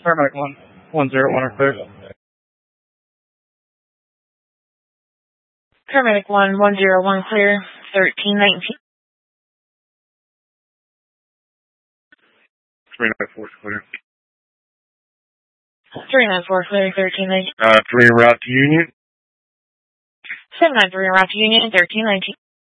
Paramedic 101 are clear. Paramedic 101 clear, 1319. 394 clear. 394 clear, 1319. 3 route to Union. 793 route to Union, 1319.